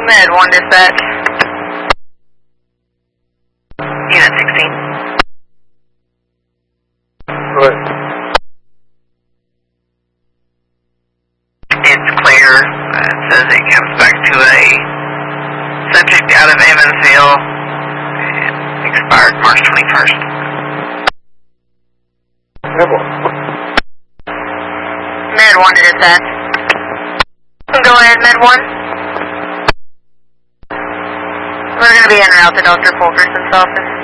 Med 1 dispatch. Unit 16. Go ahead. It's clear. It says it comes back to a subject out of Evansville. Expired March 21st. Med 1 to dispatch. Go ahead, Med 1. We're going to be en route to Dr. Fulkerson's office.